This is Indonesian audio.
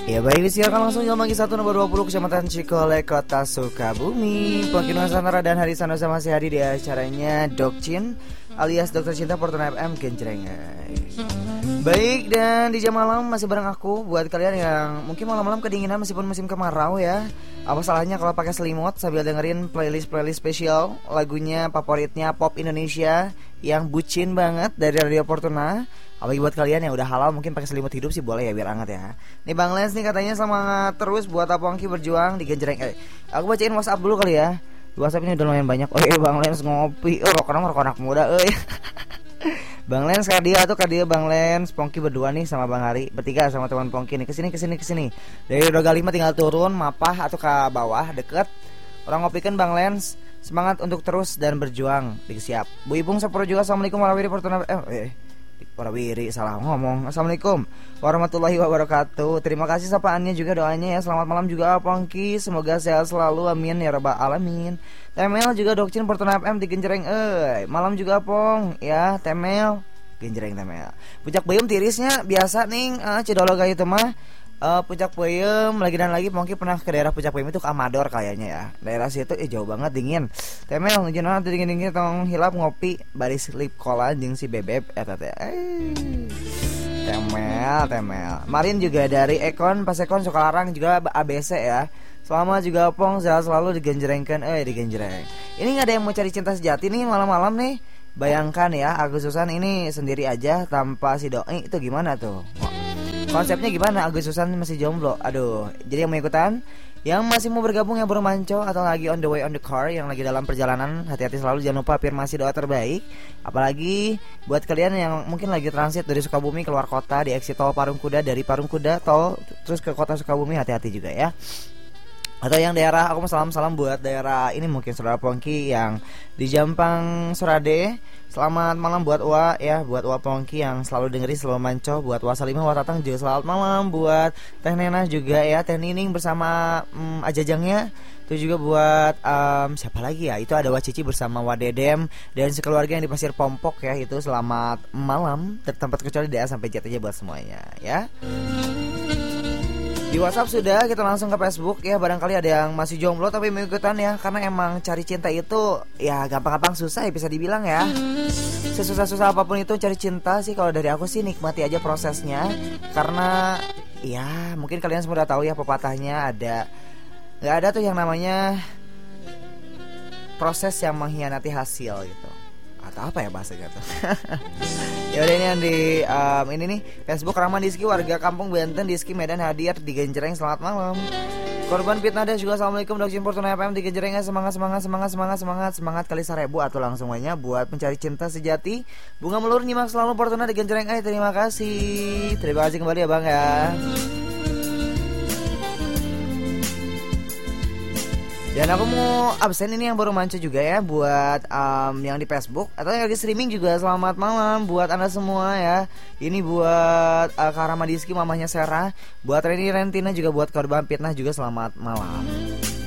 Ya baik, disiarkan langsung Jalan Manggi 1 nomor 20 Kecamatan Cikole, Kota Sukabumi. Pongki Nusantara dan Hari Sanosa masih hadir di acaranya Dokcin alias Dokter Cinta Fortuna FM Genjrengai. Baik, dan di jam malam masih bareng aku. Buat kalian yang mungkin malam-malam kedinginan meskipun musim kemarau ya, apa salahnya kalau pakai selimut sambil dengerin playlist spesial lagunya favoritnya pop Indonesia yang bucin banget dari Radio Fortuna. Apalagi buat kalian yang udah halal mungkin pakai selimut hidup sih boleh ya biar hangat ya. Nih Bang Lens nih katanya semangat terus buat Apongki berjuang di Genjreng. Aku bacain WhatsApp dulu kali ya. Di WhatsApp ini udah lumayan banyak. Bang Lens ngopi. Rokok anak muda Bang Lens kadia Bang Lens Pongki berdua nih sama Bang Hari. Bertiga sama teman Pongki nih. Kesini. Dari Roga 5 tinggal turun mapah atau ke bawah deket. Orang ngopikan Bang Lens. Semangat untuk terus dan berjuang. Disiap. Bu Ibung Sapura juga. Assalamualaikum warahmatullahi wabarakatuh. Para wiri salah ngomong. Assalamualaikum warahmatullahi wabarakatuh. Terima kasih sapaannya juga doanya ya. Selamat malam juga Pongki. Semoga sehat selalu amin ya rabbal alamin. Temel juga Dokcin Fortuna FM di Genjreng. Malam juga Pong ya Temel. Genjreng Temel. Puncak Bayem tirisnya biasa ning Cidologa itu mah. Puncak Puyem lagi dan lagi Pongki pernah ke daerah Puncak Puyem itu ke Amador kayaknya ya. Daerah situ jauh banget dingin. Temel jenengan dingin tong hilap ngopi baris lip cola jeung si Bebeb eta teh. Temel. Marin juga dari Ekon pas Ekon Sukalarang juga ABC ya. Selama juga Pong sehat selalu digenjrengkan di Genjreng. Ini enggak ada yang mau cari cinta sejati nih malam-malam nih. Bayangkan ya Agustusan ini sendiri aja tanpa si doi itu gimana tuh? Konsepnya gimana? Agustusan masih jomblo. Aduh. Jadi yang mau ikutan, yang masih mau bergabung yang baru manco atau lagi on the way on the car, yang lagi dalam perjalanan, hati-hati selalu, jangan lupa afirmasi doa terbaik. Apalagi buat kalian yang mungkin lagi transit dari Sukabumi keluar kota di exit tol Parungkuda, dari Parungkuda tol terus ke kota Sukabumi, hati-hati juga ya. Atau yang daerah, aku mau salam-salam buat daerah ini mungkin saudara Pongki yang di Jampang Surade. Selamat malam buat Uwa ya, buat Uwa Pongki yang selalu dengerin selalu manco, buat Uwa Salimah, Uwa Tatang juga selamat malam, buat Teh Nena juga ya, Teh Nining bersama Ajajangnya. Itu juga buat siapa lagi ya? Itu ada Wacici bersama Wadedem dan sekeluarga yang di Pasir Pompok ya. Itu selamat malam, tempat kecuali DA sampai Z aja buat semuanya ya. Di WhatsApp sudah, kita langsung ke Facebook ya. Barangkali ada yang masih jomblo tapi mau ikutan ya. Karena emang cari cinta itu ya gampang-gampang susah ya bisa dibilang ya. Sesusah-susah apapun itu cari cinta sih, kalau dari aku sih nikmati aja prosesnya. Karena ya mungkin kalian semua udah tahu ya pepatahnya ada, gak ada tuh yang namanya proses yang mengkhianati hasil gitu. Atau apa ya bahasanya tuh. Ya udah, ini yang di ini nih Facebook Rahman Diski warga Kampung Benten Diski Medan hadir di Genjreng. Selamat malam. Korban fitnah dan juga assalamualaikum Dokcin Fortuna FM di Genjreng. Semangat kali 1000 atau langsung aja buat mencari cinta sejati. Bunga melur nyimak selalu Fortuna di Genjreng. Terima kasih kembali ya Bang ya. Dan aku mau absen ini yang baru manca juga ya. Buat yang di Facebook atau yang lagi streaming juga selamat malam buat anda semua ya. Ini buat Kak Ramadiski, mamanya Sarah. Buat Reni Rentina juga buat korban fitnah juga selamat malam.